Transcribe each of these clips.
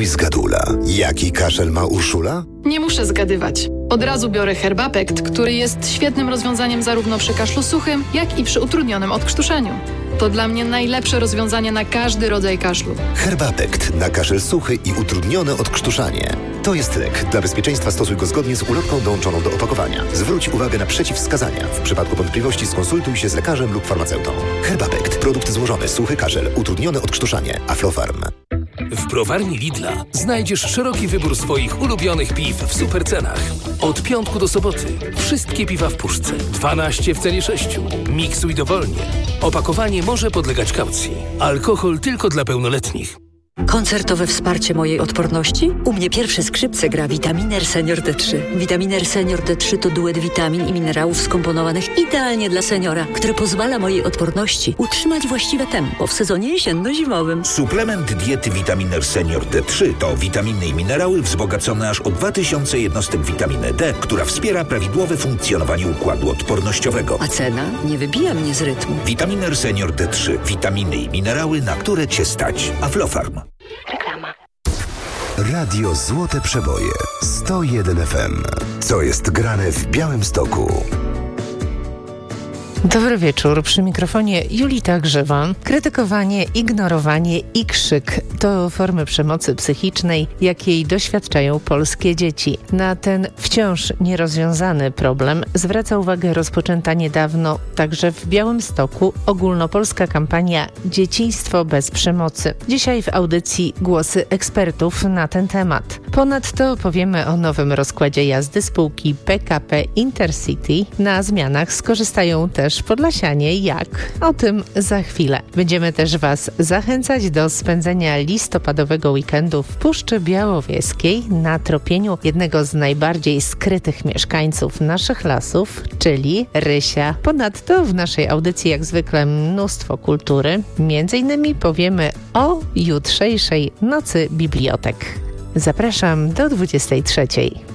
Oj, zgadula. Jaki kaszel ma Urszula? Nie muszę zgadywać. Od razu biorę Herbapekt, który jest świetnym rozwiązaniem zarówno przy kaszlu suchym, jak i przy utrudnionym odkrztuszeniu. To dla mnie najlepsze rozwiązanie na każdy rodzaj kaszlu. Herbapekt na kaszel suchy i utrudnione odkrztuszanie. To jest lek. Dla bezpieczeństwa stosuj go zgodnie z ulotką dołączoną do opakowania. Zwróć uwagę na przeciwwskazania. W przypadku wątpliwości skonsultuj się z lekarzem lub farmaceutą. Herbapekt. Produkt złożony. Suchy kaszel. Utrudnione odkrztuszanie. Aflofarm. W browarni Lidla znajdziesz szeroki wybór swoich ulubionych piw w supercenach. Od piątku do soboty wszystkie piwa w puszce. 12 w cenie 6. Miksuj dowolnie. Opakowanie może podlegać kaucji. Alkohol tylko dla pełnoletnich. Koncertowe wsparcie mojej odporności? U mnie pierwsze skrzypce gra Vitaminer Senior D3. Vitaminer Senior D3 to duet witamin i minerałów skomponowanych idealnie dla seniora, który pozwala mojej odporności utrzymać właściwe tempo w sezonie jesienno-zimowym. Suplement diety Vitaminer Senior D3 to witaminy i minerały wzbogacone aż o 2000 jednostek witaminy D, która wspiera prawidłowe funkcjonowanie układu odpornościowego. A cena nie wybija mnie z rytmu. Vitaminer Senior D3. Witaminy i minerały, na które Cię stać. Aflofarm. Reklama. Radio Złote Przeboje 101 FM. Co jest grane w Białymstoku? Dobry wieczór, przy mikrofonie Julita Grzewa. Krytykowanie, ignorowanie i krzyk to formy przemocy psychicznej, jakiej doświadczają polskie dzieci. Na ten wciąż nierozwiązany problem zwraca uwagę rozpoczęta niedawno także w Białymstoku ogólnopolska kampania Dzieciństwo bez przemocy. Dzisiaj w audycji głosy ekspertów na ten temat. Ponadto powiemy o nowym rozkładzie jazdy spółki PKP Intercity. Na zmianach skorzystają też podlasianie. Jak? O tym za chwilę. Będziemy też Was zachęcać do spędzenia listopadowego weekendu w Puszczy Białowieskiej na tropieniu jednego z najbardziej skrytych mieszkańców naszych lasów, czyli rysia. Ponadto w naszej audycji jak zwykle mnóstwo kultury. Między innymi powiemy o jutrzejszej Nocy Bibliotek. Zapraszam do 23.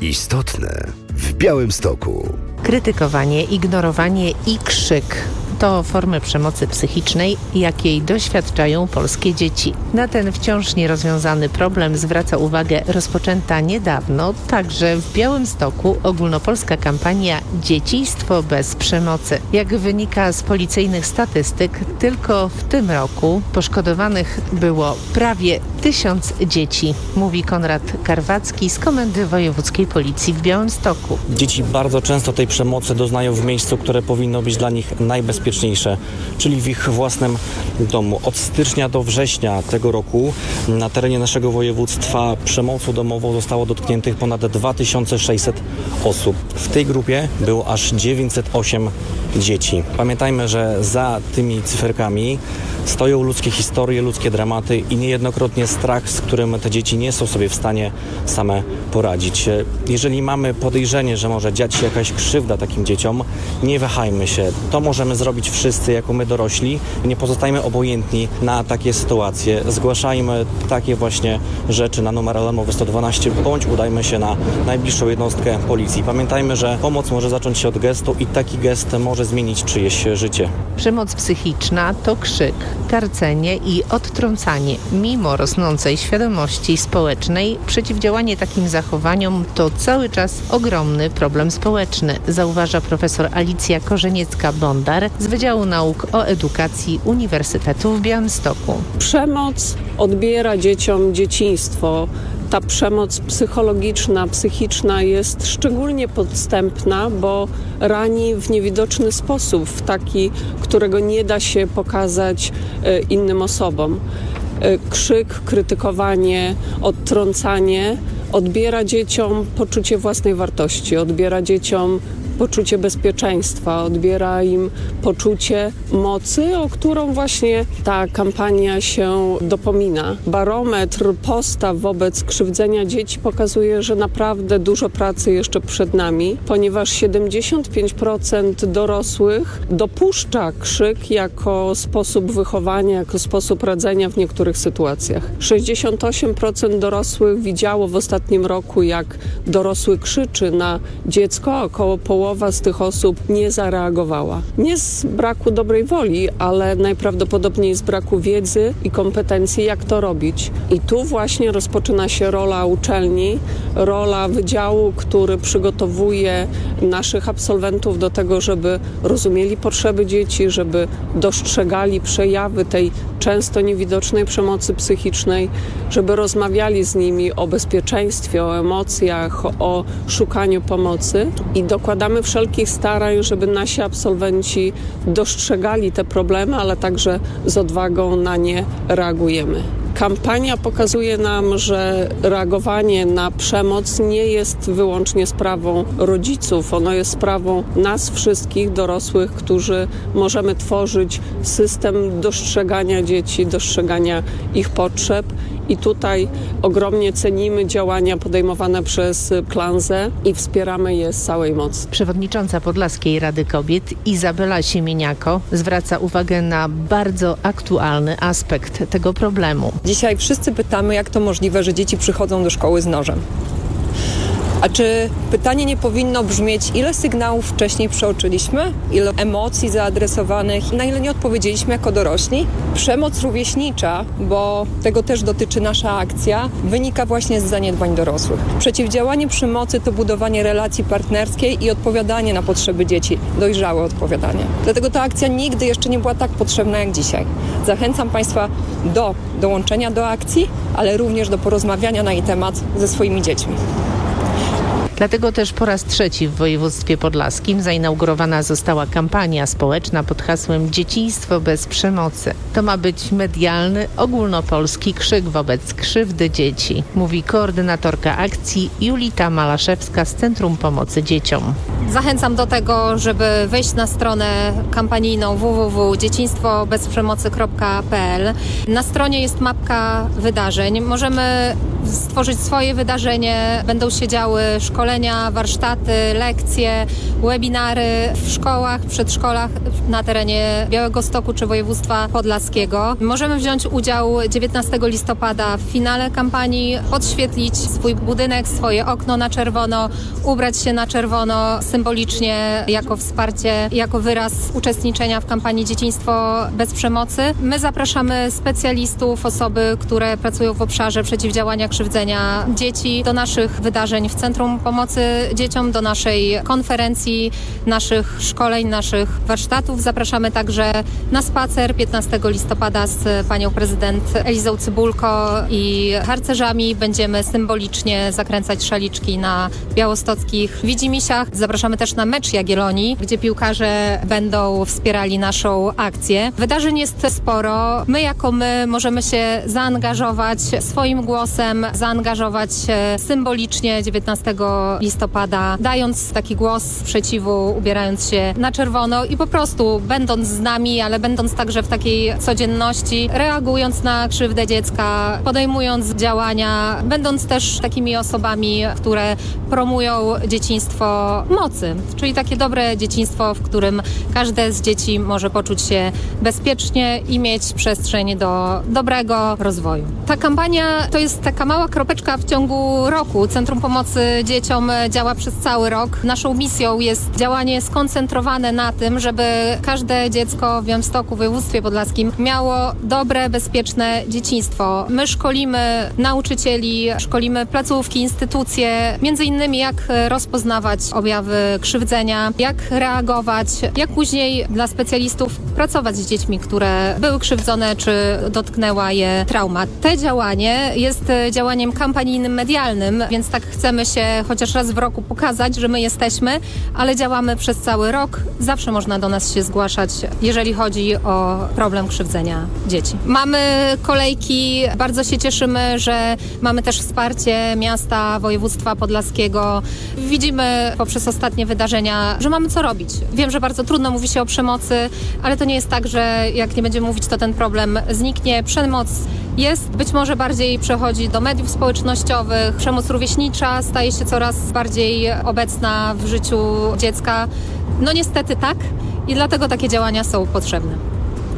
Istotne w Białymstoku. Krytykowanie, ignorowanie i krzyk to formy przemocy psychicznej, jakiej doświadczają polskie dzieci. Na ten wciąż nierozwiązany problem zwraca uwagę rozpoczęta niedawno także w Białymstoku ogólnopolska kampania Dzieciństwo bez przemocy. Jak wynika z policyjnych statystyk, tylko w tym roku poszkodowanych było prawie 1000 dzieci, mówi Konrad Karwacki z Komendy Wojewódzkiej Policji w Białymstoku. Dzieci bardzo często tej przemocy doznają w miejscu, które powinno być dla nich najbezpieczniejsze, czyli w ich własnym domu. Od stycznia do września tego roku na terenie naszego województwa przemocą domową zostało dotkniętych ponad 2600 osób. W tej grupie było aż 908 dzieci. Pamiętajmy, że za tymi cyferkami stoją ludzkie historie, ludzkie dramaty i niejednokrotnie strach, z którym te dzieci nie są sobie w stanie same poradzić. Jeżeli mamy podejrzenie, że może dziać się jakaś krzywda takim dzieciom, nie wahajmy się. To możemy zrobić wszyscy jako my dorośli. Nie pozostajmy obojętni na takie sytuacje. Zgłaszajmy takie właśnie rzeczy na numer alarmowy 112 bądź udajmy się na najbliższą jednostkę policji. Pamiętajmy, że pomoc może zacząć się od gestu i taki gest może zmienić czyjeś życie. Przemoc psychiczna to krzyk, karcenie i odtrącanie. Mimo rosnącej świadomości społecznej, przeciwdziałanie takim zachowaniom to cały czas ogromny problem społeczny, zauważa profesor Alicja Korzeniecka-Bondar z Wydziału Nauk o Edukacji Uniwersytetu w Białymstoku. Przemoc odbiera dzieciom dzieciństwo. Ta przemoc psychologiczna, psychiczna jest szczególnie podstępna, bo rani w niewidoczny sposób, w taki, którego nie da się pokazać innym osobom. Krzyk, krytykowanie, odtrącanie odbiera dzieciom poczucie własnej wartości, odbiera dzieciom poczucie bezpieczeństwa, odbiera im poczucie mocy, o którą właśnie ta kampania się dopomina. Barometr postaw wobec krzywdzenia dzieci pokazuje, że naprawdę dużo pracy jeszcze przed nami, ponieważ 75% dorosłych dopuszcza krzyk jako sposób wychowania, jako sposób radzenia w niektórych sytuacjach. 68% dorosłych widziało w ostatnim roku, jak dorosły krzyczy na dziecko, około połowy połowa z tych osób nie zareagowała. Nie z braku dobrej woli, ale najprawdopodobniej z braku wiedzy i kompetencji, jak to robić. I tu właśnie rozpoczyna się rola uczelni, rola wydziału, który przygotowuje naszych absolwentów do tego, żeby rozumieli potrzeby dzieci, żeby dostrzegali przejawy tej często niewidocznej przemocy psychicznej, żeby rozmawiali z nimi o bezpieczeństwie, o emocjach, o szukaniu pomocy i dokładamy wszelkich starań, żeby nasi absolwenci dostrzegali te problemy, ale także z odwagą na nie reagujemy. Kampania pokazuje nam, że reagowanie na przemoc nie jest wyłącznie sprawą rodziców. Ono jest sprawą nas wszystkich, dorosłych, którzy możemy tworzyć system dostrzegania dzieci, dostrzegania ich potrzeb. I tutaj ogromnie cenimy działania podejmowane przez Klanzę i wspieramy je z całej mocy. Przewodnicząca Podlaskiej Rady Kobiet Izabela Siemieniako zwraca uwagę na bardzo aktualny aspekt tego problemu. Dzisiaj wszyscy pytamy, jak to możliwe, że dzieci przychodzą do szkoły z nożem. A czy pytanie nie powinno brzmieć, ile sygnałów wcześniej przeoczyliśmy, ile emocji zaadresowanych, na ile nie odpowiedzieliśmy jako dorośli? Przemoc rówieśnicza, bo tego też dotyczy nasza akcja, wynika właśnie z zaniedbań dorosłych. Przeciwdziałanie przemocy to budowanie relacji partnerskiej i odpowiadanie na potrzeby dzieci, dojrzałe odpowiadanie. Dlatego ta akcja nigdy jeszcze nie była tak potrzebna jak dzisiaj. Zachęcam Państwa do dołączenia do akcji, ale również do porozmawiania na jej temat ze swoimi dziećmi. Dlatego też po raz trzeci w województwie podlaskim zainaugurowana została kampania społeczna pod hasłem Dzieciństwo bez przemocy. To ma być medialny, ogólnopolski krzyk wobec krzywdy dzieci, mówi koordynatorka akcji Julita Malaszewska z Centrum Pomocy Dzieciom. Zachęcam do tego, żeby wejść na stronę kampanijną www.dzieciństwobezprzemocy.pl. Na stronie jest mapka wydarzeń. Możemy stworzyć swoje wydarzenie. Będą się działy szkolenia, warsztaty, lekcje, webinary w szkołach, przedszkolach na terenie Białegostoku czy województwa podlaskiego. Możemy wziąć udział 19 listopada w finale kampanii, podświetlić swój budynek, swoje okno na czerwono, ubrać się na czerwono symbolicznie jako wsparcie, jako wyraz uczestniczenia w kampanii Dzieciństwo bez przemocy. My zapraszamy specjalistów, osoby, które pracują w obszarze przeciwdziałania krzywdzenia dzieci do naszych wydarzeń w Centrum Pomocy Dzieciom, do naszej konferencji, naszych szkoleń, naszych warsztatów. Zapraszamy także na spacer 15 listopada z panią prezydent Elizą Cybulko i harcerzami. Będziemy symbolicznie zakręcać szaliczki na białostockich widzimisiach. Zapraszamy też na mecz Jagiellonii, gdzie piłkarze będą wspierali naszą akcję. Wydarzeń jest sporo. My jako my możemy się zaangażować swoim głosem, zaangażować symbolicznie 19 listopada, dając taki głos sprzeciwu, ubierając się na czerwono i po prostu będąc z nami, ale będąc także w takiej codzienności, reagując na krzywdę dziecka, podejmując działania, będąc też takimi osobami, które promują dzieciństwo mocy, czyli takie dobre dzieciństwo, w którym każde z dzieci może poczuć się bezpiecznie i mieć przestrzeń do dobrego rozwoju. Ta kampania to jest taka mała kropeczka w ciągu roku. Centrum Pomocy Dzieciom działa przez cały rok. Naszą misją jest działanie skoncentrowane na tym, żeby każde dziecko w Białymstoku, w województwie podlaskim miało dobre, bezpieczne dzieciństwo. My szkolimy nauczycieli, szkolimy placówki, instytucje, między innymi jak rozpoznawać objawy krzywdzenia, jak reagować, jak później dla specjalistów pracować z dziećmi, które były krzywdzone, czy dotknęła je trauma. Te działanie jest działaniem kampanijnym, medialnym, więc tak chcemy się chociaż raz w roku pokazać, że my jesteśmy, ale działamy przez cały rok. Zawsze można do nas się zgłaszać, jeżeli chodzi o problem krzywdzenia dzieci. Mamy kolejki, bardzo się cieszymy, że mamy też wsparcie miasta, województwa podlaskiego. Widzimy poprzez ostatnie wydarzenia, że mamy co robić. Wiem, że bardzo trudno mówi się o przemocy, ale to nie jest tak, że jak nie będziemy mówić, to ten problem zniknie. Przemoc jest, być może bardziej przechodzi do mediów społecznościowych. Przemoc rówieśnicza staje się coraz bardziej obecna w życiu dziecka. No niestety tak i dlatego takie działania są potrzebne.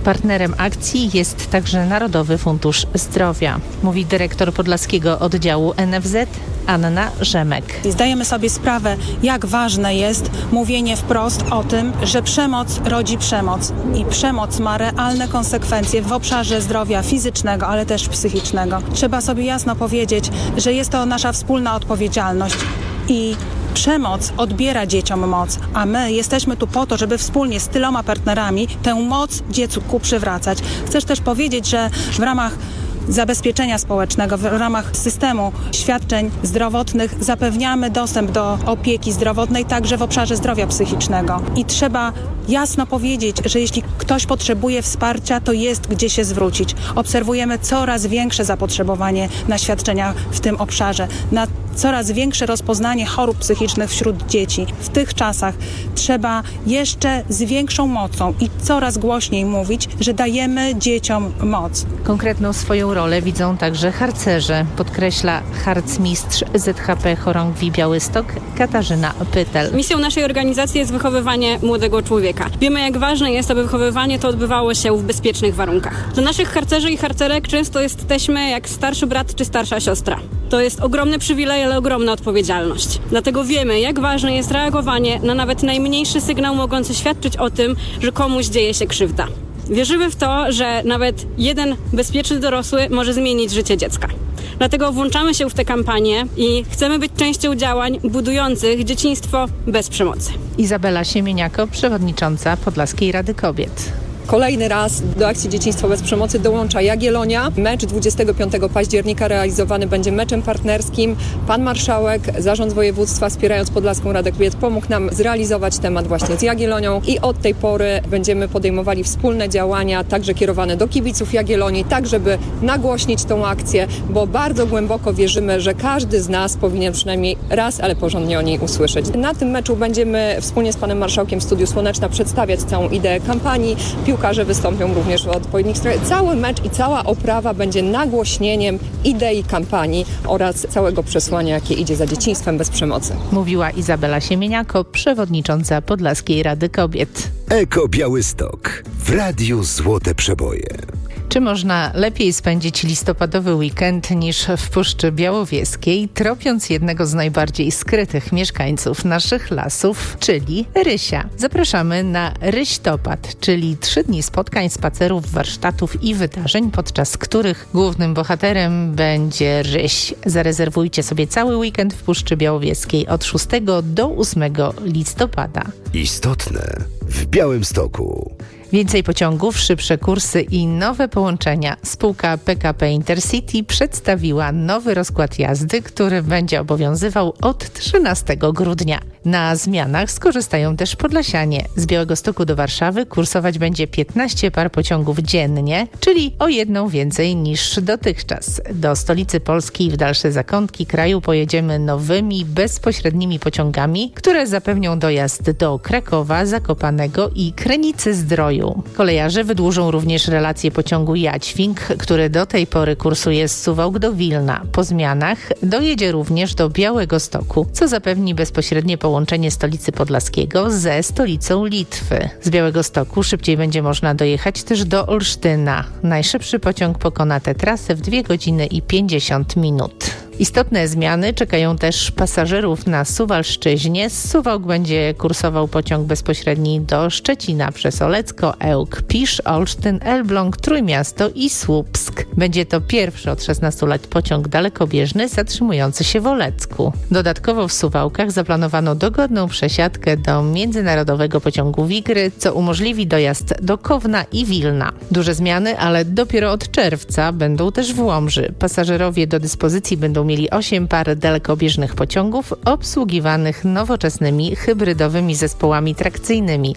Partnerem akcji jest także Narodowy Fundusz Zdrowia, mówi dyrektor podlaskiego oddziału NFZ Anna Rzemek. Zdajemy sobie sprawę, jak ważne jest mówienie wprost o tym, że przemoc rodzi przemoc i przemoc ma realne konsekwencje w obszarze zdrowia fizycznego, ale też psychicznego. Trzeba sobie jasno powiedzieć, że jest to nasza wspólna odpowiedzialność i przemoc odbiera dzieciom moc, a my jesteśmy tu po to, żeby wspólnie z tyloma partnerami tę moc dziecku przywracać. Chcę też powiedzieć, że w ramach zabezpieczenia społecznego, w ramach systemu świadczeń zdrowotnych zapewniamy dostęp do opieki zdrowotnej także w obszarze zdrowia psychicznego. I trzeba jasno powiedzieć, że jeśli ktoś potrzebuje wsparcia, to jest gdzie się zwrócić. Obserwujemy coraz większe zapotrzebowanie na świadczenia w tym obszarze, na coraz większe rozpoznanie chorób psychicznych wśród dzieci. W tych czasach trzeba jeszcze z większą mocą i coraz głośniej mówić, że dajemy dzieciom moc. Konkretną swoją rolę widzą także harcerze, podkreśla harcmistrz ZHP Chorągwi Białystok Katarzyna Pytel. Misją naszej organizacji jest wychowywanie młodego człowieka. Wiemy, jak ważne jest, aby wychowywanie to odbywało się w bezpiecznych warunkach. Dla naszych harcerzy i harcerek często jesteśmy jak starszy brat czy starsza siostra. To jest ogromny przywilej, ale ogromna odpowiedzialność. Dlatego wiemy, jak ważne jest reagowanie na nawet najmniejszy sygnał mogący świadczyć o tym, że komuś dzieje się krzywda. Wierzymy w to, że nawet jeden bezpieczny dorosły może zmienić życie dziecka. Dlatego włączamy się w tę kampanię i chcemy być częścią działań budujących dzieciństwo bez przemocy. Izabela Siemieniako, przewodnicząca Podlaskiej Rady Kobiet. Kolejny raz do akcji Dzieciństwo bez przemocy dołącza Jagiellonia. Mecz 25 października realizowany będzie meczem partnerskim. Pan marszałek, zarząd województwa, wspierając Podlaską Radę Kobiet, pomógł nam zrealizować temat właśnie z Jagiellonią i od tej pory będziemy podejmowali wspólne działania, także kierowane do kibiców Jagiellonii, tak żeby nagłośnić tą akcję, bo bardzo głęboko wierzymy, że każdy z nas powinien przynajmniej raz, ale porządnie o niej usłyszeć. Na tym meczu będziemy wspólnie z panem marszałkiem w Studiu Słoneczna przedstawiać całą ideę kampanii. Piłkarze wystąpią również w odpowiednich stronach. Cały mecz i cała oprawa będzie nagłośnieniem idei kampanii oraz całego przesłania, jakie idzie za dzieciństwem bez przemocy. Mówiła Izabela Siemieniako, przewodnicząca Podlaskiej Rady Kobiet. Eko Białystok. W radiu Złote Przeboje. Czy można lepiej spędzić listopadowy weekend niż w Puszczy Białowieskiej, tropiąc jednego z najbardziej skrytych mieszkańców naszych lasów, czyli rysia? Zapraszamy na Ryśtopad, czyli 3 dni spotkań, spacerów, warsztatów i wydarzeń, podczas których głównym bohaterem będzie ryś. Zarezerwujcie sobie cały weekend w Puszczy Białowieskiej od 6 do 8 listopada. Istotne w Białymstoku. Więcej pociągów, szybsze kursy i nowe połączenia. Spółka PKP Intercity przedstawiła nowy rozkład jazdy, który będzie obowiązywał od 13 grudnia. Na zmianach skorzystają też podlasianie. Z Białegostoku do Warszawy kursować będzie 15 par pociągów dziennie, czyli o 1 więcej niż dotychczas. Do stolicy Polski i w dalsze zakątki kraju pojedziemy nowymi, bezpośrednimi pociągami, które zapewnią dojazd do Krakowa, Zakopanego i Krynicy-Zdroju. Kolejarze wydłużą również relację pociągu Jadźwing, który do tej pory kursuje z Suwałk do Wilna. Po zmianach dojedzie również do Białegostoku, co zapewni bezpośrednie połączenie stolicy Podlaskiego ze stolicą Litwy. Z Białegostoku szybciej będzie można dojechać też do Olsztyna. Najszybszy pociąg pokona tę trasę w 2 godziny i 50 minut. Istotne zmiany czekają też pasażerów na Suwalszczyźnie. Z Suwałk będzie kursował pociąg bezpośredni do Szczecina przez Olecko, Ełk, Pisz, Olsztyn, Elbląg, Trójmiasto i Słupsk. Będzie to pierwszy od 16 lat pociąg dalekobieżny zatrzymujący się w Olecku. Dodatkowo w Suwałkach zaplanowano dogodną przesiadkę do międzynarodowego pociągu Wigry, co umożliwi dojazd do Kowna i Wilna. Duże zmiany, ale dopiero od czerwca będą też w Łomży. Pasażerowie do dyspozycji będą mieli 8 par dalekobieżnych pociągów obsługiwanych nowoczesnymi hybrydowymi zespołami trakcyjnymi.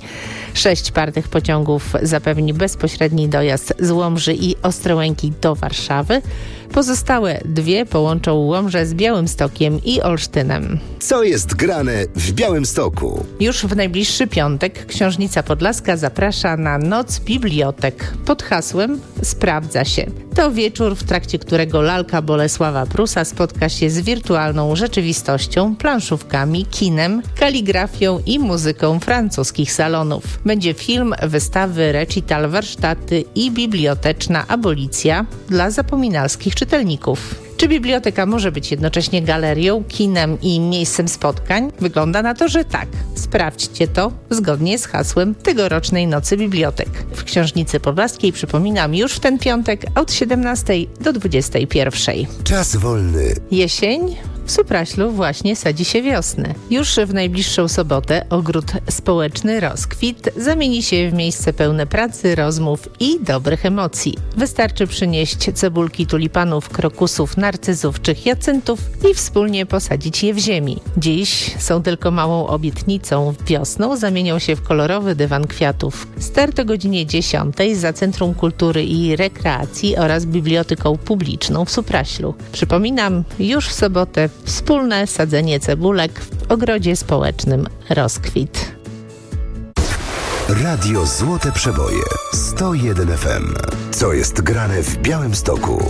6 par tych pociągów zapewni bezpośredni dojazd z Łomży i Ostrołęki do Warszawy. Pozostałe 2 połączą Łomżę z Białymstokiem i Olsztynem. Co jest grane w Białymstoku? Już w najbliższy piątek Książnica Podlaska zaprasza na Noc Bibliotek pod hasłem Sprawdza się. To wieczór, w trakcie którego lalka Bolesława Prusa spotka się z wirtualną rzeczywistością, planszówkami, kinem, kaligrafią i muzyką francuskich salonów. Będzie film, wystawy, recital, warsztaty i biblioteczna abolicja dla zapominalskich czytelników. Czy biblioteka może być jednocześnie galerią, kinem i miejscem spotkań? Wygląda na to, że tak. Sprawdźcie to zgodnie z hasłem tegorocznej Nocy Bibliotek. W Książnicy Podlaskiej, przypominam, już w ten piątek od 17 do 21. Czas wolny. Jesień? W Supraślu właśnie sadzi się wiosnę. Już w najbliższą sobotę ogród społeczny Rozkwit zamieni się w miejsce pełne pracy, rozmów i dobrych emocji. Wystarczy przynieść cebulki tulipanów, krokusów, narcyzów czy hyacyntów i wspólnie posadzić je w ziemi. Dziś są tylko małą obietnicą. Wiosną zamienią się w kolorowy dywan kwiatów. Start o godzinie 10 za Centrum Kultury i Rekreacji oraz Biblioteką Publiczną w Supraślu. Przypominam, już w sobotę wspólne sadzenie cebulek w ogrodzie społecznym Rozkwit. Radio Złote Przeboje 101 FM. Co jest grane w Białymstoku?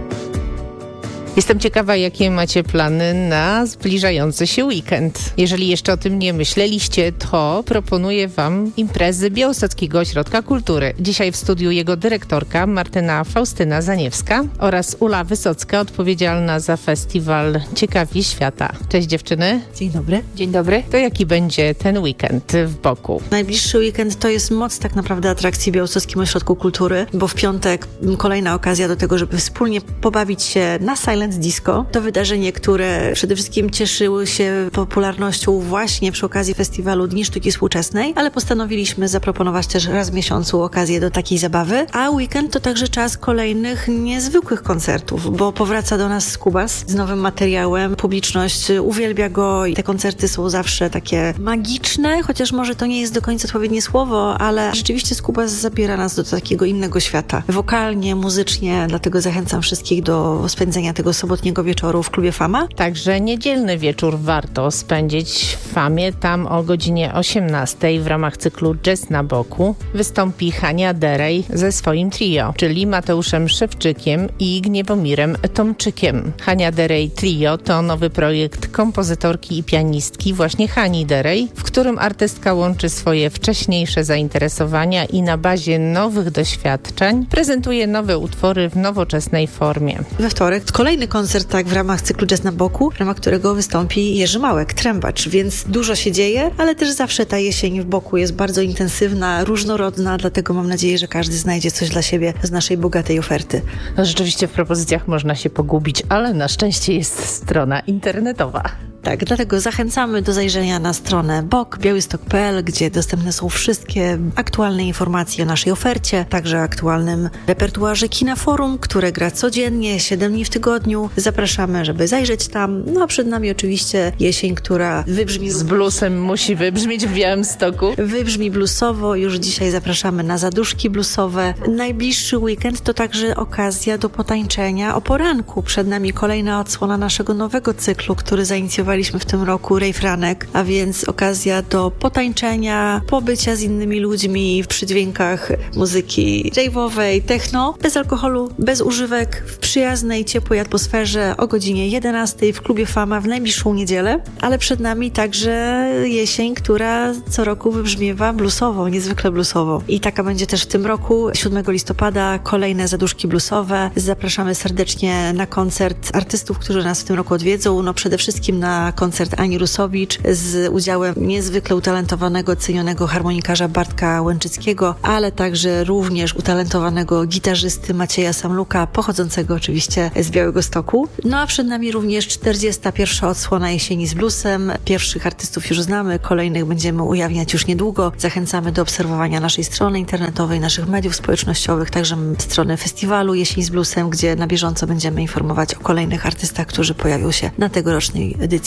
Jestem ciekawa, jakie macie plany na zbliżający się weekend. Jeżeli jeszcze o tym nie myśleliście, to proponuję Wam imprezy Białostockiego Ośrodka Kultury. Dzisiaj w studiu jego dyrektorka Martyna Faustyna Zaniewska oraz Ula Wysocka, odpowiedzialna za festiwal Ciekawi Świata. Cześć dziewczyny. Dzień dobry. Dzień dobry. To jaki będzie ten weekend w Boku? Najbliższy weekend to jest moc tak naprawdę atrakcji w Białostockim Ośrodku Kultury, bo w piątek kolejna okazja do tego, żeby wspólnie pobawić się na Silent Disco. To wydarzenie, które przede wszystkim cieszyło się popularnością właśnie przy okazji festiwalu Dni Sztuki Współczesnej, ale postanowiliśmy zaproponować też raz w miesiącu okazję do takiej zabawy, a weekend to także czas kolejnych niezwykłych koncertów, bo powraca do nas Skubas z nowym materiałem. Publiczność uwielbia go i te koncerty są zawsze takie magiczne, chociaż może to nie jest do końca odpowiednie słowo, ale rzeczywiście Skubas zabiera nas do takiego innego świata. Wokalnie, muzycznie, dlatego zachęcam wszystkich do spędzenia tego sobotniego wieczoru w klubie Fama. Także niedzielny wieczór warto spędzić w Famie. Tam o godzinie 18 w ramach cyklu Jazz na Boku wystąpi Hania Derej ze swoim trio, czyli Mateuszem Szewczykiem i Gniewomirem Tomczykiem. Hania Derej Trio to nowy projekt kompozytorki i pianistki właśnie Hani Derej, w którym artystka łączy swoje wcześniejsze zainteresowania i na bazie nowych doświadczeń prezentuje nowe utwory w nowoczesnej formie. We wtorek kolejny koncert w ramach cyklu Jazz na Boku, w ramach którego wystąpi Jerzy Małek, trębacz, więc dużo się dzieje, ale też zawsze ta jesień w Boku jest bardzo intensywna, różnorodna, dlatego mam nadzieję, że każdy znajdzie coś dla siebie z naszej bogatej oferty. No rzeczywiście w propozycjach można się pogubić, ale na szczęście jest strona internetowa. Tak, dlatego zachęcamy do zajrzenia na stronę bok.białystok.pl, gdzie dostępne są wszystkie aktualne informacje o naszej ofercie, także aktualnym repertuarze Kina Forum, które gra codziennie, 7 dni w tygodniu. Zapraszamy, żeby zajrzeć tam. No a przed nami oczywiście jesień, która wybrzmi... Z bluesem musi wybrzmieć w Białymstoku. Wybrzmi bluesowo. Już dzisiaj zapraszamy na zaduszki bluesowe. Najbliższy weekend to także okazja do potańczenia o poranku. Przed nami kolejna odsłona naszego nowego cyklu, który zainicjowaliśmy w tym roku, Rave Ranek, a więc okazja do potańczenia, pobycia z innymi ludźmi w przydźwiękach muzyki rave'owej, techno, bez alkoholu, bez używek, w przyjaznej, ciepłej atmosferze o godzinie 11 w klubie Fama w najbliższą niedzielę, ale przed nami także jesień, która co roku wybrzmiewa bluesowo, niezwykle bluesowo. I taka będzie też w tym roku, 7 listopada, kolejne zaduszki bluesowe. Zapraszamy serdecznie na koncert artystów, którzy nas w tym roku odwiedzą, no przede wszystkim na koncert Ani Rusowicz z udziałem niezwykle utalentowanego, cenionego harmonikarza Bartka Łęczyckiego, ale także również utalentowanego gitarzysty Macieja Samluka, pochodzącego oczywiście z Białegostoku. No a przed nami również 41. odsłona Jesieni z bluesem. Pierwszych artystów już znamy, kolejnych będziemy ujawniać już niedługo. Zachęcamy do obserwowania naszej strony internetowej, naszych mediów społecznościowych, także strony festiwalu Jesień z bluesem, gdzie na bieżąco będziemy informować o kolejnych artystach, którzy pojawią się na tegorocznej edycji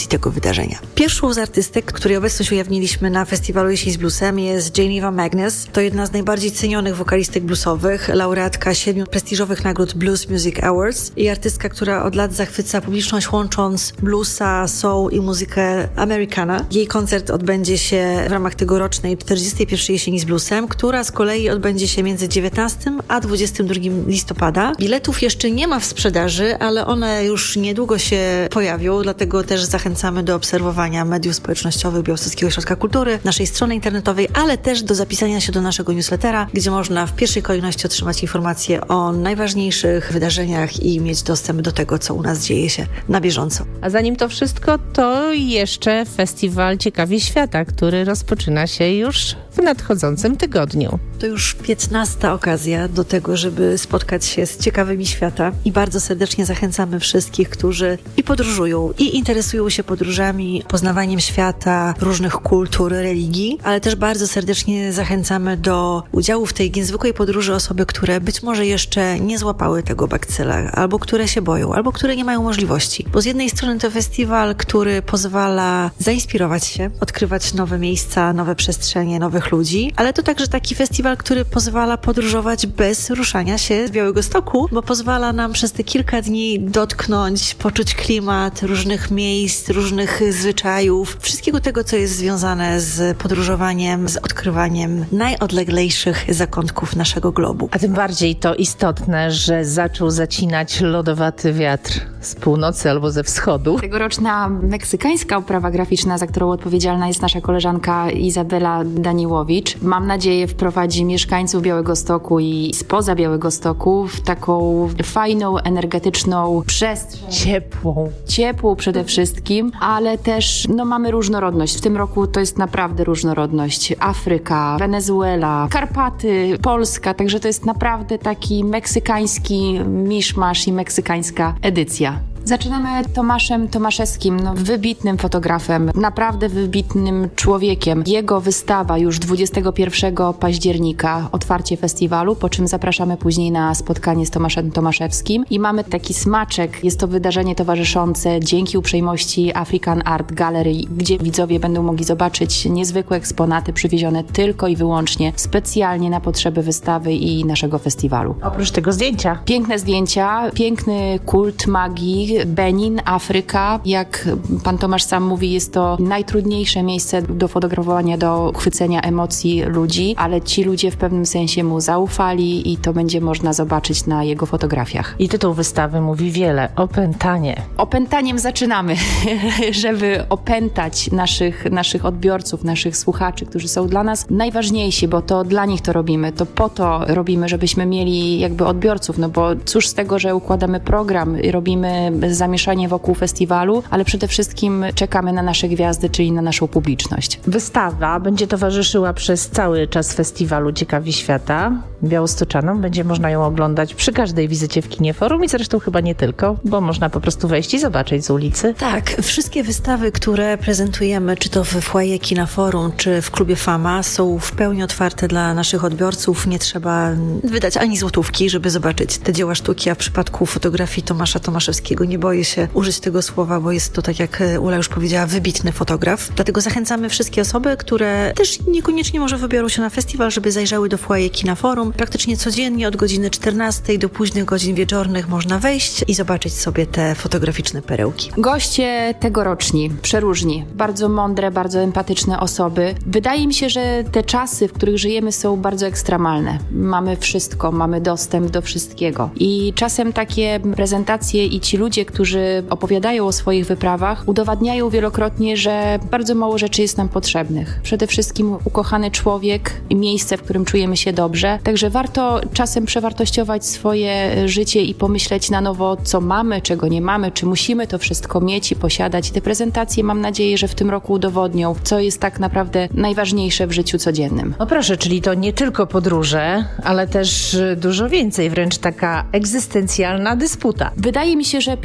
tego wydarzenia. Pierwszą z artystek, której obecność ujawniliśmy na festiwalu Jesień z Bluesem, jest Geneva Magnus. To jedna z najbardziej cenionych wokalistek bluesowych, laureatka 7 prestiżowych nagród Blues Music Awards i artystka, która od lat zachwyca publiczność, łącząc bluesa, soul i muzykę Americana. Jej koncert odbędzie się w ramach tegorocznej 41. Jesieni z Bluesem, która z kolei odbędzie się między 19 a 22 listopada. Biletów jeszcze nie ma w sprzedaży, ale one już niedługo się pojawią, dlatego też zachęcamy do obserwowania mediów społecznościowych Białostockiego Ośrodka Kultury, naszej strony internetowej, ale też do zapisania się do naszego newslettera, gdzie można w pierwszej kolejności otrzymać informacje o najważniejszych wydarzeniach i mieć dostęp do tego, co u nas dzieje się na bieżąco. A zanim to wszystko, to jeszcze Festiwal Ciekawi Świata, który rozpoczyna się już w nadchodzącym tygodniu. To już 15. okazja do tego, żeby spotkać się z ciekawymi świata i bardzo serdecznie zachęcamy wszystkich, którzy i podróżują, i interesują się podróżami, poznawaniem świata, różnych kultur, religii, ale też bardzo serdecznie zachęcamy do udziału w tej niezwykłej podróży osoby, które być może jeszcze nie złapały tego bakcyla, albo które się boją, albo które nie mają możliwości. Bo z jednej strony to festiwal, który pozwala zainspirować się, odkrywać nowe miejsca, nowe przestrzenie, nowych ludzi, ale to także taki festiwal, który pozwala podróżować bez ruszania się z Białegostoku, bo pozwala nam przez te kilka dni dotknąć, poczuć klimat różnych miejsc, różnych zwyczajów, wszystkiego tego, co jest związane z podróżowaniem, z odkrywaniem najodleglejszych zakątków naszego globu. A tym bardziej to istotne, że zaczął zacinać lodowaty wiatr z północy albo ze wschodu. Tegoroczna meksykańska oprawa graficzna, za którą odpowiedzialna jest nasza koleżanka Izabela Daniłowicz, mam nadzieję wprowadzi mieszkańców Białegostoku i spoza Białegostoku w taką fajną, energetyczną przestrzeń. Ciepłą przede wszystkim, ale też mamy różnorodność. W tym roku to jest naprawdę różnorodność. Afryka, Wenezuela, Karpaty, Polska, także to jest naprawdę taki meksykański miszmasz i meksykańska edycja. Zaczynamy Tomaszem Tomaszewskim, wybitnym fotografem, naprawdę wybitnym człowiekiem. Jego wystawa już 21 października, otwarcie festiwalu, po czym zapraszamy później na spotkanie z Tomaszem Tomaszewskim i mamy taki smaczek. Jest to wydarzenie towarzyszące dzięki uprzejmości African Art Gallery, gdzie widzowie będą mogli zobaczyć niezwykłe eksponaty przywiezione tylko i wyłącznie specjalnie na potrzeby wystawy i naszego festiwalu. Oprócz tego zdjęcia. Piękne zdjęcia, piękny kult magii, Benin, Afryka. Jak pan Tomasz sam mówi, jest to najtrudniejsze miejsce do fotografowania, do chwycenia emocji ludzi, ale ci ludzie w pewnym sensie mu zaufali i to będzie można zobaczyć na jego fotografiach. I tytuł wystawy mówi wiele. Opętanie. Opętaniem zaczynamy, żeby opętać naszych odbiorców, naszych słuchaczy, którzy są dla nas najważniejsi, bo to dla nich to robimy. To po to robimy, żebyśmy mieli jakby odbiorców, bo cóż z tego, że układamy program, robimy zamieszanie wokół festiwalu, ale przede wszystkim czekamy na nasze gwiazdy, czyli na naszą publiczność. Wystawa będzie towarzyszyła przez cały czas festiwalu Ciekawi Świata. Białostoczanom będzie można ją oglądać przy każdej wizycie w Kinie Forum i zresztą chyba nie tylko, bo można po prostu wejść i zobaczyć z ulicy. Tak, wszystkie wystawy, które prezentujemy, czy to w foyer Kina Forum, czy w klubie Fama, są w pełni otwarte dla naszych odbiorców. Nie trzeba wydać ani złotówki, żeby zobaczyć te dzieła sztuki, a w przypadku fotografii Tomasza Tomaszewskiego nie boję się użyć tego słowa, bo jest to, tak jak Ula już powiedziała, wybitny fotograf. Dlatego zachęcamy wszystkie osoby, które też niekoniecznie może wybiorą się na festiwal, żeby zajrzały do foyer Kina Forum. Praktycznie codziennie od godziny 14 do późnych godzin wieczornych można wejść i zobaczyć sobie te fotograficzne perełki. Goście tegoroczni, przeróżni, bardzo mądre, bardzo empatyczne osoby. Wydaje mi się, że te czasy, w których żyjemy, są bardzo ekstremalne. Mamy wszystko, mamy dostęp do wszystkiego. I czasem takie prezentacje i ci ludzie, którzy opowiadają o swoich wyprawach, udowadniają wielokrotnie, że bardzo mało rzeczy jest nam potrzebnych. Przede wszystkim ukochany człowiek i miejsce, w którym czujemy się dobrze. Także warto czasem przewartościować swoje życie i pomyśleć na nowo, co mamy, czego nie mamy, czy musimy to wszystko mieć i posiadać. I te prezentacje, mam nadzieję, że w tym roku udowodnią, co jest tak naprawdę najważniejsze w życiu codziennym. No proszę, czyli to nie tylko podróże, ale też dużo więcej, wręcz taka egzystencjalna dysputa. Wydaje mi się, że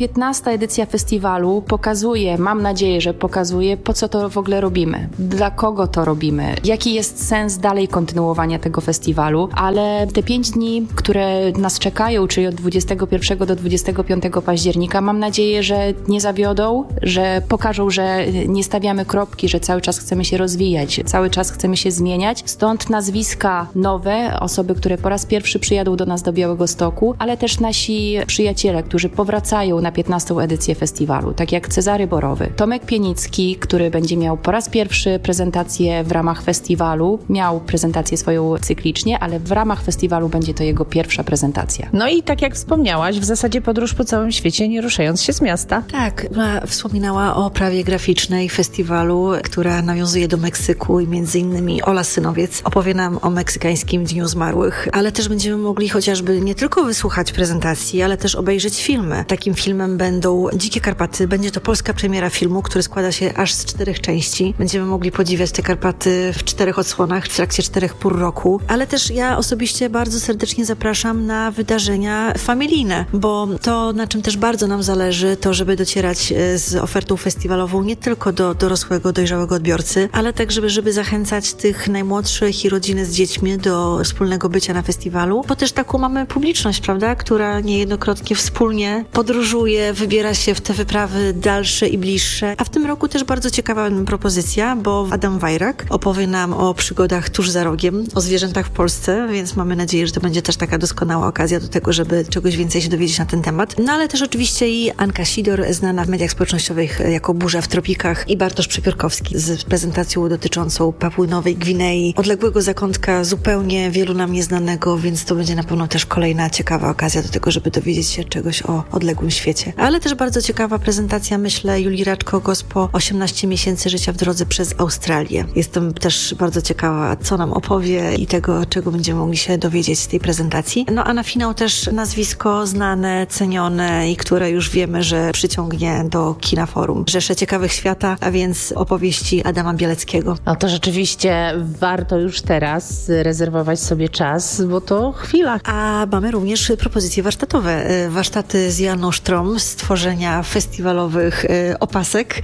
15. edycja festiwalu pokazuje, mam nadzieję, że pokazuje, po co to w ogóle robimy, dla kogo to robimy, jaki jest sens dalej kontynuowania tego festiwalu, ale te 5 dni, które nas czekają, czyli od 21 do 25 października, mam nadzieję, że nie zawiodą, że pokażą, że nie stawiamy kropki, że cały czas chcemy się rozwijać, cały czas chcemy się zmieniać. Stąd nazwiska nowe, osoby, które po raz pierwszy przyjadą do nas do Białegostoku, ale też nasi przyjaciele, którzy powracają na 15. edycję festiwalu, tak jak Cezary Borowy. Tomek Pienicki, który będzie miał po raz pierwszy prezentację w ramach festiwalu, miał prezentację swoją cyklicznie, ale w ramach festiwalu będzie to jego pierwsza prezentacja. No i tak jak wspomniałaś, w zasadzie podróż po całym świecie, nie ruszając się z miasta. Tak, wspominała o oprawie graficznej festiwalu, która nawiązuje do Meksyku i między innymi Ola Synowiec opowie nam o meksykańskim Dniu Zmarłych, ale też będziemy mogli chociażby nie tylko wysłuchać prezentacji, ale też obejrzeć filmy. Takim filmem będą Dzikie Karpaty. Będzie to polska premiera filmu, który składa się aż z 4 części. Będziemy mogli podziwiać te Karpaty w 4 odsłonach w trakcie 4 pór roku, ale też ja osobiście bardzo serdecznie zapraszam na wydarzenia familijne, bo to, na czym też bardzo nam zależy, to żeby docierać z ofertą festiwalową nie tylko do dorosłego, dojrzałego odbiorcy, ale tak, żeby zachęcać tych najmłodszych i rodziny z dziećmi do wspólnego bycia na festiwalu, bo też taką mamy publiczność, prawda, która niejednokrotnie wspólnie podróżuje, wybiera się w te wyprawy dalsze i bliższe. A w tym roku też bardzo ciekawa propozycja, bo Adam Wajrak opowie nam o przygodach tuż za rogiem, o zwierzętach w Polsce, więc mamy nadzieję, że to będzie też taka doskonała okazja do tego, żeby czegoś więcej się dowiedzieć na ten temat. No ale też oczywiście i Anka Sidor, znana w mediach społecznościowych jako Burza w tropikach, i Bartosz Przepiórkowski z prezentacją dotyczącą Papui Nowej Gwinei, odległego zakątka zupełnie wielu nam nieznanego, więc to będzie na pewno też kolejna ciekawa okazja do tego, żeby dowiedzieć się czegoś o odległym świecie. Ale też bardzo ciekawa prezentacja, myślę, Julii Raczko-Gospo 18 miesięcy życia w drodze przez Australię. Jestem też bardzo ciekawa, co nam opowie i tego, czego będziemy mogli się dowiedzieć z tej prezentacji. No a na finał też nazwisko znane, cenione i które już wiemy, że przyciągnie do Kina Forum. Rzesze ciekawych świata, a więc opowieści Adama Bieleckiego. No to rzeczywiście warto już teraz rezerwować sobie czas, bo to chwila. A mamy również propozycje warsztatowe. Warsztaty z Janą Sztrom z tworzenia festiwalowych opasek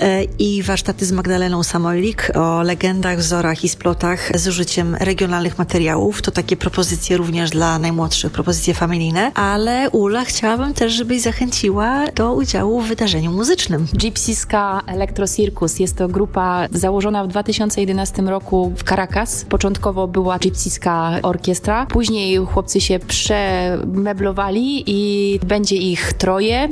i warsztaty z Magdaleną Samojlik o legendach, wzorach i splotach z użyciem regionalnych materiałów. To takie propozycje również dla najmłodszych, propozycje familijne. Ale Ula, chciałabym też, żebyś zachęciła do udziału w wydarzeniu muzycznym. Gypsyska Electro Circus jest to grupa założona w 2011 roku w Caracas. Początkowo była Gypsyska Orkiestra, później chłopcy się przemeblowali i będzie ich 3.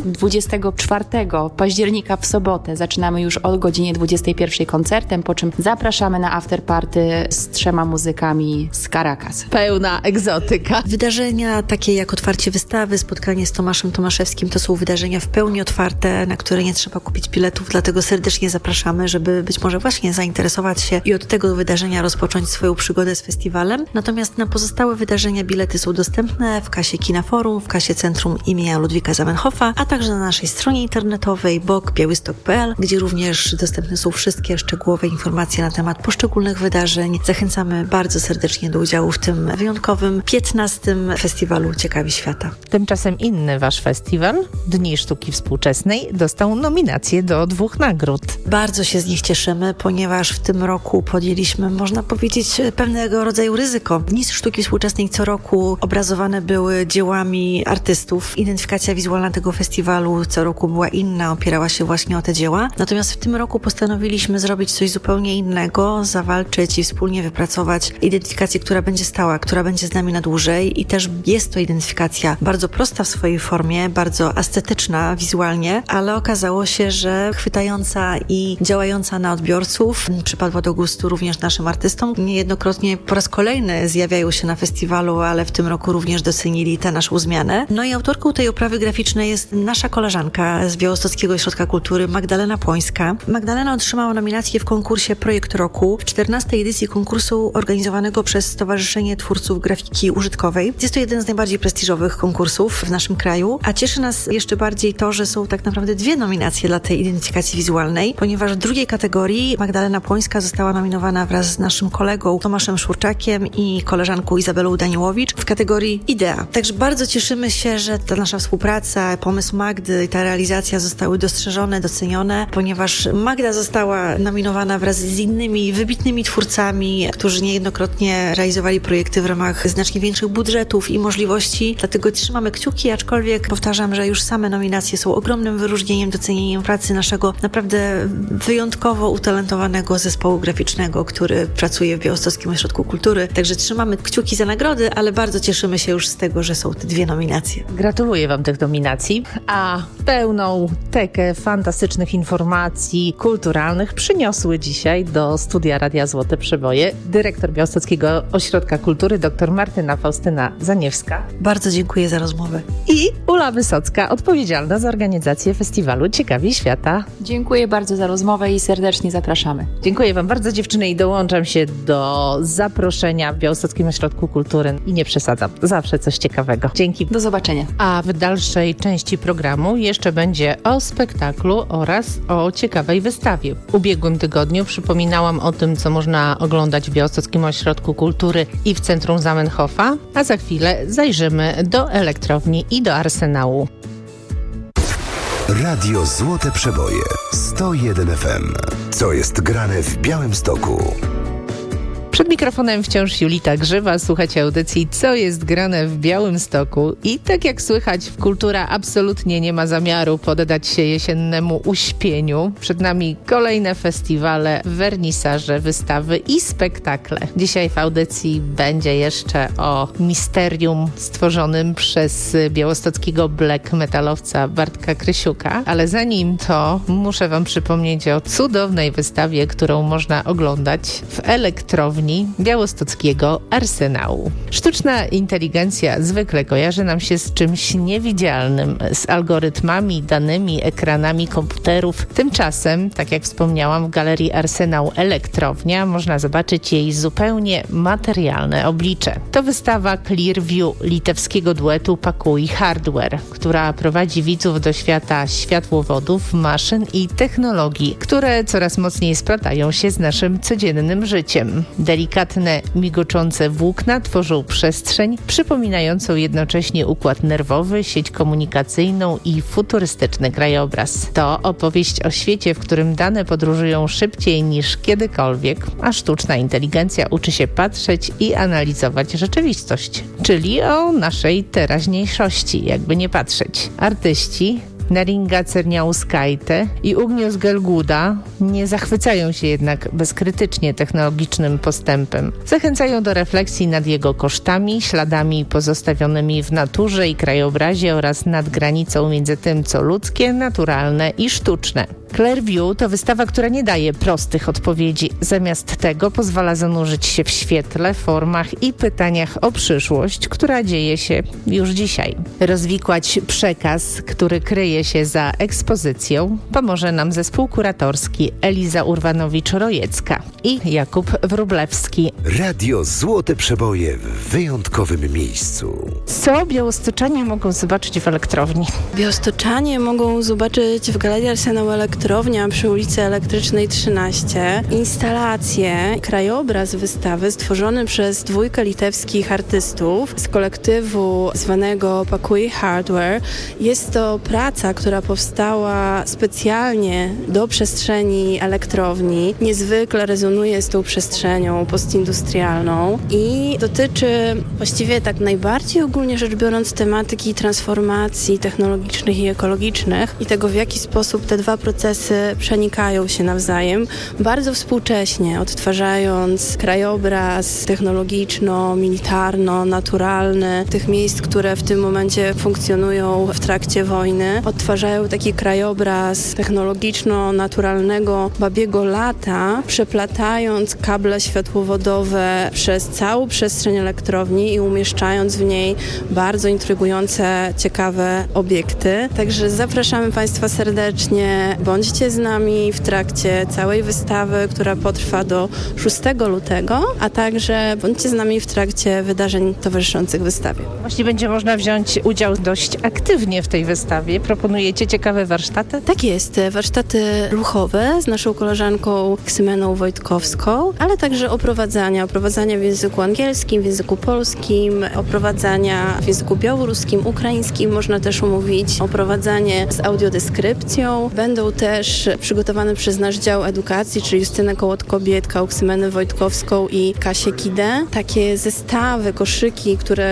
24 października w sobotę zaczynamy już o godzinie 21 koncertem, po czym zapraszamy na afterparty z 3 muzykami z Caracas. Pełna egzotyka. Wydarzenia takie jak otwarcie wystawy, spotkanie z Tomaszem Tomaszewskim to są wydarzenia w pełni otwarte, na które nie trzeba kupić biletów, dlatego serdecznie zapraszamy, żeby być może właśnie zainteresować się i od tego wydarzenia rozpocząć swoją przygodę z festiwalem. Natomiast na pozostałe wydarzenia bilety są dostępne w kasie Kina Forum, w kasie Centrum imienia Ludwika Zamenhofa, a także na naszej stronie internetowej bok.białystok.pl, gdzie również dostępne są wszystkie szczegółowe informacje na temat poszczególnych wydarzeń. Zachęcamy bardzo serdecznie do udziału w tym wyjątkowym 15. Festiwalu Ciekawi Świata. Tymczasem inny wasz festiwal, Dni Sztuki Współczesnej, dostał nominację do 2 nagród. Bardzo się z nich cieszymy, ponieważ w tym roku podjęliśmy, można powiedzieć, pewnego rodzaju ryzyko. Dni Sztuki Współczesnej co roku obrazowane były dziełami artystów. Identyfikacja wizualna tego festiwalu co roku była inna, opierała się właśnie o te dzieła. Natomiast w tym roku postanowiliśmy zrobić coś zupełnie innego, zawalczyć i wspólnie wypracować identyfikację, która będzie stała, która będzie z nami na dłużej i też jest to identyfikacja bardzo prosta w swojej formie, bardzo estetyczna wizualnie, ale okazało się, że chwytająca i działająca na odbiorców, przypadła do gustu również naszym artystom. Niejednokrotnie po raz kolejny zjawiają się na festiwalu, ale w tym roku również docenili tę naszą zmianę. No i autorką tej oprawy graficznej jest nasza koleżanka z Białostockiego Ośrodka Kultury, Magdalena Płońska. Magdalena otrzymała nominację w konkursie Projekt Roku w 14. edycji konkursu organizowanego przez Stowarzyszenie Twórców Grafiki Użytkowej. Jest to jeden z najbardziej prestiżowych konkursów w naszym kraju, a cieszy nas jeszcze bardziej to, że są tak naprawdę 2 nominacje dla tej identyfikacji wizualnej, ponieważ w drugiej kategorii Magdalena Płońska została nominowana wraz z naszym kolegą Tomaszem Szurczakiem i koleżanką Izabelą Daniłowicz w kategorii Idea. Także bardzo cieszymy się, że ta nasza współpraca, pomysł pomysł Magdy i ta realizacja zostały dostrzeżone, docenione, ponieważ Magda została nominowana wraz z innymi wybitnymi twórcami, którzy niejednokrotnie realizowali projekty w ramach znacznie większych budżetów i możliwości. Dlatego trzymamy kciuki, aczkolwiek powtarzam, że już same nominacje są ogromnym wyróżnieniem, docenieniem pracy naszego naprawdę wyjątkowo utalentowanego zespołu graficznego, który pracuje w Białostockim Ośrodku Kultury. Także trzymamy kciuki za nagrody, ale bardzo cieszymy się już z tego, że są te 2 nominacje. Gratuluję Wam tych nominacji, a pełną tekę fantastycznych informacji kulturalnych przyniosły dzisiaj do studia Radia Złote Przeboje dyrektor Białostockiego Ośrodka Kultury dr Martyna Faustyna Zaniewska. Bardzo dziękuję za rozmowę. I Ula Wysocka, odpowiedzialna za organizację festiwalu Ciekawi Świata. Dziękuję bardzo za rozmowę i serdecznie zapraszamy. Dziękuję Wam bardzo, dziewczyny, i dołączam się do zaproszenia w Białostockim Ośrodku Kultury. I nie przesadzam, zawsze coś ciekawego. Dzięki. Do zobaczenia. A w dalszej części programu jeszcze będzie o spektaklu oraz o ciekawej wystawie. W ubiegłym tygodniu przypominałam o tym, co można oglądać w Białostockim Ośrodku Kultury i w centrum Zamenhofa, a za chwilę zajrzymy do elektrowni i do Arsenału. Radio Złote Przeboje 101 FM. Co jest grane w Białymstoku? Przed mikrofonem wciąż Julita Grzywa. Słuchacie audycji Co jest grane w Białymstoku. I tak jak słychać, Kultura absolutnie nie ma zamiaru poddać się jesiennemu uśpieniu. Przed nami kolejne festiwale, wernisaże, wystawy i spektakle. Dzisiaj w audycji będzie jeszcze o misterium stworzonym przez białostockiego black metalowca Bartka Krysiuka. Ale zanim to, muszę Wam przypomnieć o cudownej wystawie, którą można oglądać w elektrowni białostockiego Arsenału. Sztuczna inteligencja zwykle kojarzy nam się z czymś niewidzialnym, z algorytmami, danymi, ekranami komputerów. Tymczasem, tak jak wspomniałam, w Galerii Arsenał Elektrownia można zobaczyć jej zupełnie materialne oblicze. To wystawa Clearview litewskiego duetu Pakuj Hardware, która prowadzi widzów do świata światłowodów, maszyn i technologii, które coraz mocniej splatają się z naszym codziennym życiem. Delikatne, migoczące włókna tworzą przestrzeń przypominającą jednocześnie układ nerwowy, sieć komunikacyjną i futurystyczny krajobraz. To opowieść o świecie, w którym dane podróżują szybciej niż kiedykolwiek, a sztuczna inteligencja uczy się patrzeć i analizować rzeczywistość, czyli o naszej teraźniejszości, jakby nie patrzeć. Artyści Neringa Czerniauskaite i Ugnius Gelguda nie zachwycają się jednak bezkrytycznie technologicznym postępem. Zachęcają do refleksji nad jego kosztami, śladami pozostawionymi w naturze i krajobrazie oraz nad granicą między tym, co ludzkie, naturalne i sztuczne. Clearview to wystawa, która nie daje prostych odpowiedzi. Zamiast tego pozwala zanurzyć się w świetle, formach i pytaniach o przyszłość, która dzieje się już dzisiaj. Rozwikłać przekaz, który kryje się za ekspozycją, pomoże nam zespół kuratorski Eliza Urwanowicz-Rojecka i Jakub Wróblewski. Radio Złote Przeboje w wyjątkowym miejscu. Co białostoczanie mogą zobaczyć w elektrowni? Białostoczanie mogą zobaczyć w Galerii Arsenał Elektrownia przy ulicy Elektrycznej 13 instalację, krajobraz wystawy stworzony przez 2 litewskich artystów z kolektywu zwanego Pakuj Hardware. Jest to praca, która powstała specjalnie do przestrzeni elektrowni. Niezwykle rezonuje z tą przestrzenią postindustrialną i dotyczy właściwie tak najbardziej ogólnie rzecz biorąc tematyki transformacji technologicznych i ekologicznych i tego, w jaki sposób te 2 procesy przenikają się nawzajem, bardzo współcześnie odtwarzając krajobraz technologiczno-militarno-naturalny tych miejsc, które w tym momencie funkcjonują w trakcie wojny. Odtwarzają taki krajobraz technologiczno-naturalnego babiego lata, przeplatając kable światłowodowe przez całą przestrzeń elektrowni i umieszczając w niej bardzo intrygujące, ciekawe obiekty. Także zapraszamy Państwa serdecznie, bądź bądźcie z nami w trakcie całej wystawy, która potrwa do 6 lutego, a także bądźcie z nami w trakcie wydarzeń towarzyszących wystawie. Właśnie będzie można wziąć udział dość aktywnie w tej wystawie. Proponujecie ciekawe warsztaty? Tak jest, warsztaty ruchowe z naszą koleżanką Ksymeną Wojtkowską, ale także oprowadzania w języku angielskim, w języku polskim, oprowadzania w języku białoruskim, ukraińskim, można też umówić oprowadzanie z audiodeskrypcją. Będą też przygotowane przez nasz dział edukacji, czyli Justynę Kołotko-Biedkę, Ksymenę Wojtkowską i Kasię Kidę. Takie zestawy, koszyki, które